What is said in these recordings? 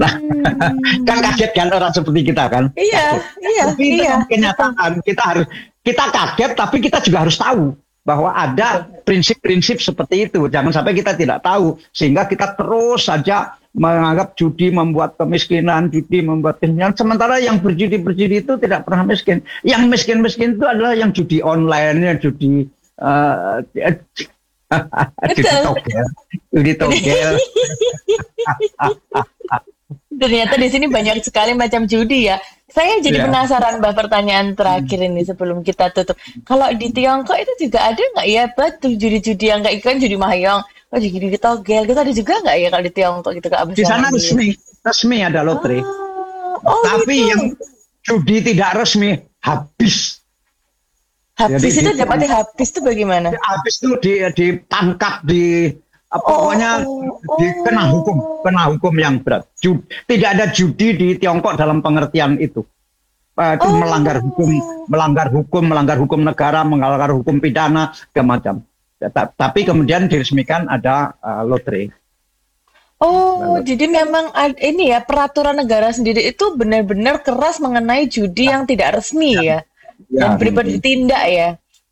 Kan kaget kan orang seperti kita kan. Iya, iya, tapi itu iya. kenyataan kita kaget, tapi kita juga harus tahu bahwa ada prinsip-prinsip seperti itu. Jangan sampai kita tidak tahu sehingga kita terus saja menganggap judi membuat kemiskinan, sementara yang berjudi itu tidak pernah miskin. Yang miskin itu adalah yang judi online, yang judi judi togel. Ternyata di sini banyak sekali macam judi ya. Saya jadi penasaran, Mbak, pertanyaan terakhir ini sebelum kita tutup. Kalau di Tiongkok itu juga ada nggak ya, betul judi-judi yang kayak kan judi mahjong, judi togel, gitu ada juga nggak ya kalau di Tiongkok gitu Kak? Di sana resmi ada lotre. Tapi gitu. Yang judi tidak resmi habis. Habis jadi, itu dapatnya habis itu bagaimana? Habis itu ditangkap pokoknya kena hukum yang berat. Tidak ada judi di Tiongkok dalam pengertian itu. Itu melanggar hukum negara, melanggar hukum pidana, macam. Tapi kemudian diresmikan ada lotre. Jadi memang ini ya peraturan negara sendiri itu benar-benar keras mengenai judi yang tidak resmi ya. Dan pribadi ditindak ya.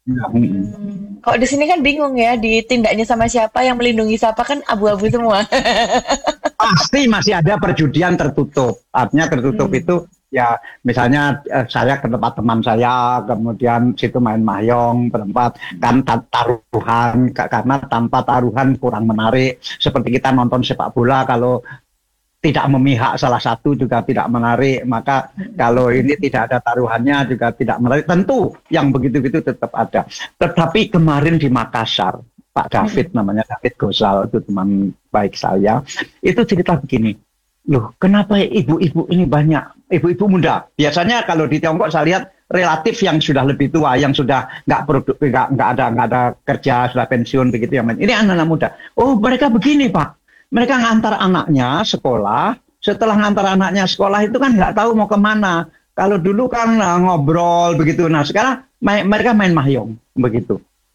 Kalau di sini kan bingung ya, ditindaknya sama siapa, yang melindungi siapa, kan abu-abu semua. Pasti masih ada perjudian tertutup. Artinya tertutup itu ya misalnya saya ke tempat teman saya, kemudian situ main mahjong berempat, kan taruhan, karena tanpa taruhan kurang menarik. Seperti kita nonton sepak bola, kalau tidak memihak salah satu juga tidak menarik, maka kalau ini tidak ada taruhannya juga tidak menarik. Tentu yang begitu-begitu tetap ada. Tetapi kemarin di Makassar, Pak David, namanya David Gosal, itu teman baik saya, itu cerita begini, loh kenapa ibu-ibu ini banyak, ibu-ibu muda. Biasanya kalau di Tiongkok saya lihat relatif yang sudah lebih tua, yang sudah nggak ada kerja, sudah pensiun begitu yang main. Ini anak-anak muda. Oh mereka begini Pak. Mereka ngantar anaknya sekolah, setelah ngantar anaknya sekolah itu kan nggak tahu mau kemana. Kalau dulu kan ngobrol begitu, nah sekarang mereka main mahjong begitu.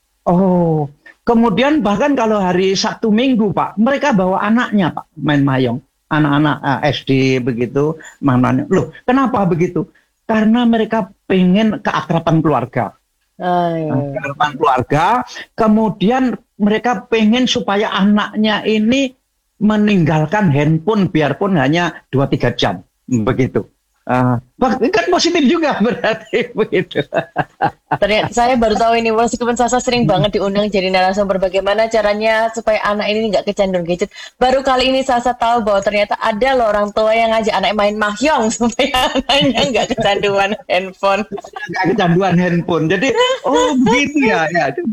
Kemudian bahkan kalau hari Sabtu Minggu Pak, mereka bawa anaknya Pak main mahjong, anak-anak SD begitu, mana? Loh kenapa begitu? Karena mereka pengen keakraban keluarga. Keakraban keluarga, kemudian mereka pengen supaya anaknya ini meninggalkan handphone biarpun hanya 2-3 jam begitu. Kan positif juga berarti begitu. Ternyata saya baru tahu ini, meskipun Sasa sering banget diundang jadi narasumber bagaimana caranya supaya anak ini nggak kecanduan gadget. Baru kali ini Sasa tahu bahwa ternyata ada loh orang tua yang ngajak anak main mahjong supaya anaknya nggak kecanduan handphone. Nggak kecanduan handphone. Jadi begitu ya.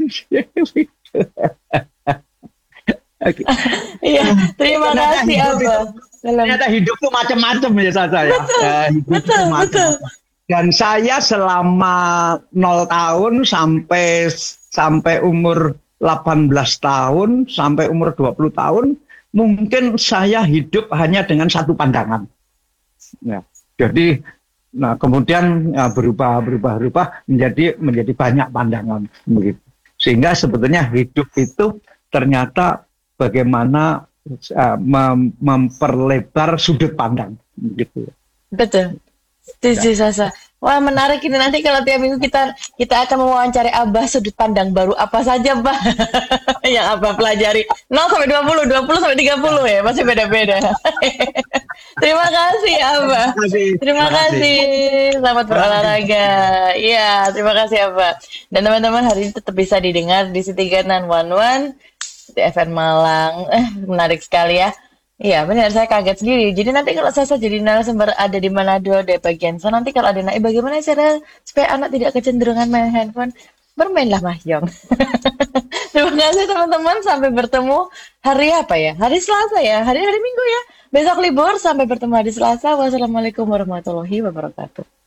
Iya, terima kasih Abah. Ternyata hidup tuh macam-macam ya saya. Betul. Dan saya selama 0 tahun sampai umur 18 tahun, sampai umur 20 tahun, mungkin saya hidup hanya dengan satu pandangan. Ya, jadi kemudian berubah menjadi banyak pandangan begitu. Sehingga sebetulnya hidup itu ternyata bagaimana memperlebar sudut pandang gitu. Betul. Setuju Sasa. Wah menarik ini, nanti kalau tiap minggu kita akan mewawancari Abah sudut pandang baru apa saja Bah yang Abah pelajari 0 sampai 20 sampai 30 ya, masih beda-beda. Terima kasih Abah. Terima kasih. Selamat berolahraga. Iya, terima kasih Abah. Dan teman-teman, hari ini tetap bisa didengar di City 911 di FM Malang. Menarik sekali ya. Iya benar, saya kaget sendiri. Jadi nanti kalau saya jadi narasumber ada di Manado, di bagian sana, nanti kalau ada bagaimana cara supaya anak tidak kecenderungan main handphone, bermainlah mahjong. Terima kasih teman-teman, sampai bertemu hari apa ya? Hari Selasa ya, hari Minggu ya. Besok libur, sampai bertemu hari Selasa. Wassalamualaikum warahmatullahi wabarakatuh.